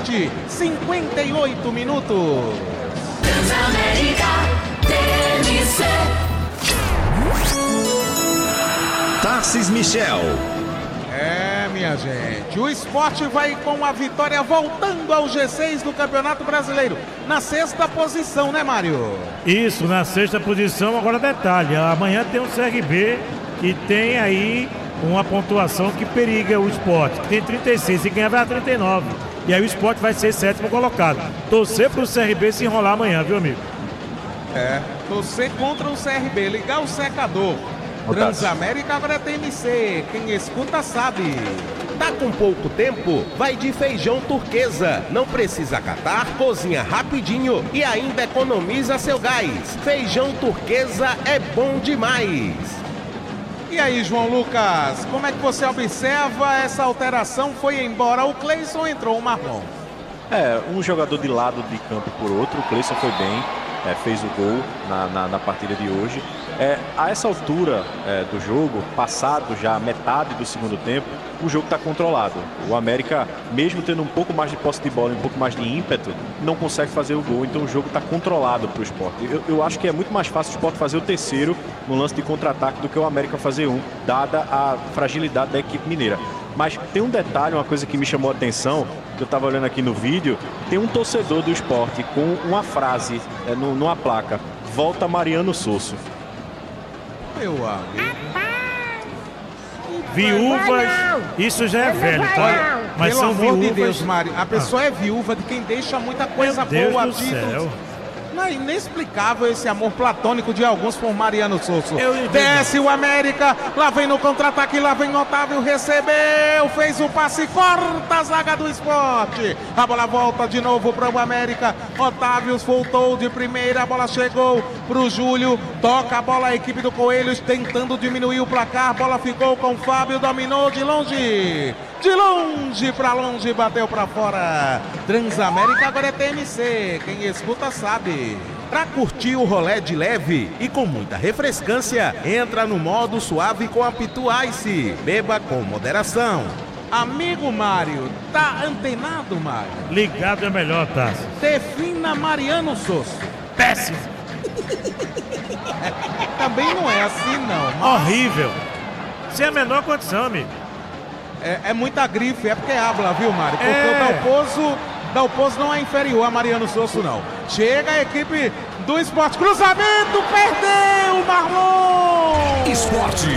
Esporte, 58 minutos. Transamérica TNC. Tarcis Michel. Minha gente, o Sport vai com a vitória voltando ao G6 do Campeonato Brasileiro, na sexta posição, né, Mário? Isso, na sexta posição. Agora detalhe, amanhã tem um CRB que tem aí uma pontuação que periga o Sport, que tem 36, e ganhar vai a 39, e aí o Sport vai ser sétimo colocado. Torcer pro CRB se enrolar amanhã, viu, amigo? Torcer contra o CRB, ligar o secador. Transamérica agora é TMC, quem escuta sabe. Tá com pouco tempo? Vai de feijão turquesa. Não precisa catar, cozinha rapidinho e ainda economiza seu gás. Feijão turquesa é bom demais. E aí, João Lucas, como é que você observa essa alteração? Foi embora o Cleison, entrou o Marlon. Um jogador de lado de campo por outro. O Cleison foi bem, fez o gol na partida de hoje. A essa altura do jogo, passado já a metade do segundo tempo, o jogo está controlado. O América, mesmo tendo um pouco mais de posse de bola e um pouco mais de ímpeto, não consegue fazer o gol. Então o jogo está controlado para o Sport. Eu acho que é muito mais fácil o Sport fazer o terceiro no lance de contra-ataque do que o América fazer dada a fragilidade da equipe mineira. Mas tem um detalhe, uma coisa que me chamou a atenção, que eu estava olhando aqui no vídeo, tem um torcedor do Sport com uma frase numa placa: volta Mariano Sosso. Meu amigo. Viúvas, isso já é velho, tá? Mas pelo são amor viúvas. de Deus, Mário, a pessoa é viúva de quem deixa muita coisa Deus boa. do céu. Não é inexplicável esse amor platônico de alguns por Mariano Sosso. Eu Desce o América, lá vem no contra-ataque, lá vem Otávio, recebeu, fez o passe, corta a zaga do Sport. A bola volta de novo para o América. Otávio voltou de primeira, a bola chegou pro Júlio, toca a bola a equipe do Coelho, tentando diminuir o placar. A bola ficou com o Fábio, dominou de longe. De longe pra longe, bateu pra fora. Transamérica agora é TMC, quem escuta sabe. Pra curtir o rolê de leve e com muita refrescância, entra no modo suave com a Pitu Ice. Beba com moderação. Amigo Mário, tá antenado, Mário? Ligado é melhor, Tassi. Defina Mariano Sosso. Péssimo. Também não é assim, não. Mas Horrível. Sem a menor condição, amigo. é muita grife, é porque habla, viu, Mário? Porque o Dalpozo não é inferior a Mariano Sosso, não. Chega a equipe do Sport. Cruzamento, perdeu, Marlon! Esporte.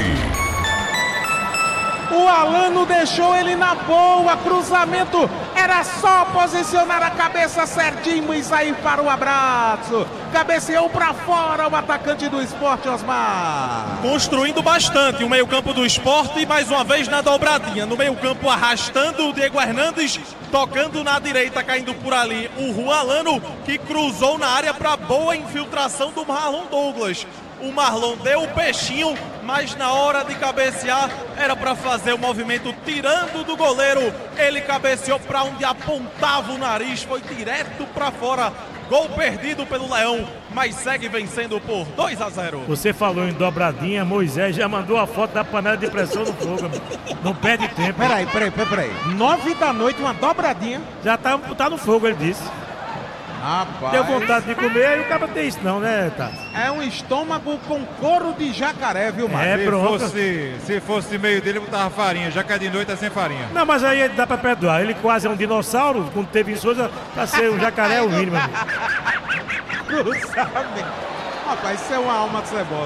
O Alano deixou ele na boa. Cruzamento, era só posicionar a cabeça certinho e sair para o abraço. Cabeceou para fora o atacante do Sport, Osmar. Construindo bastante o meio-campo do Sport e mais uma vez na dobradinha. No meio-campo arrastando o Diego Hernandes, tocando na direita, caindo por ali o Juan Alano, que cruzou na área para boa infiltração do Marlon Douglas. O Marlon deu o peixinho, mas na hora de cabecear era para fazer o movimento tirando do goleiro. Ele cabeceou para onde apontava o nariz, foi direto para fora. Gol perdido pelo Leão, mas segue vencendo por 2-0. Você falou em dobradinha, Moisés já mandou a foto da panela de pressão no fogo, amigo. Não perde tempo. Peraí. 9 da noite, uma dobradinha. Já tá no fogo, ele disse. Rapaz. Deu vontade de comer e o cara tem isso não, né, Tassi? É um estômago com couro de jacaré, viu, Mário? Se fosse meio dele, botava farinha. Já que é de noite, é sem farinha. Não, mas aí dá pra perdoar. Ele quase é um dinossauro, quando teve em Souza, pra ser um jacaré é o mínimo. Cruzamento. Rapaz, isso é uma alma cebosa.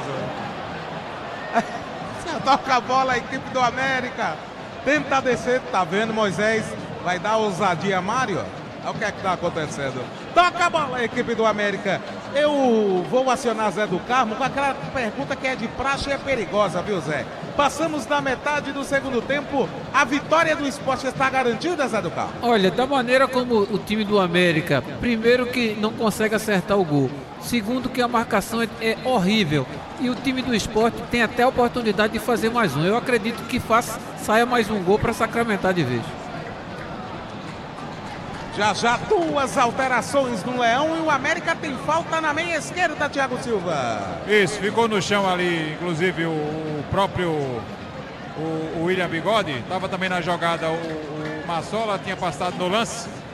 Você toca a bola, a equipe do América. Tenta descer, tá vendo, Moisés? Vai dar ousadia, Mário? Olha o que é que tá acontecendo. Toca a bola, a equipe do América. Eu vou acionar Zé do Carmo com aquela pergunta que é de praxe e é perigosa, viu, Zé? Passamos da metade do segundo tempo. A vitória do Sport está garantida, Zé do Carmo? Olha, da maneira como o time do América, primeiro que não consegue acertar o gol. Segundo que a marcação é horrível. E o time do Sport tem até a oportunidade de fazer mais um. Eu acredito que saia mais um gol para sacramentar de vez. Já duas alterações no Leão e o América tem falta na meia esquerda, Thiago Silva. Isso, ficou no chão ali, inclusive o próprio William Bigode. Estava também na jogada o Massola, tinha passado no lance.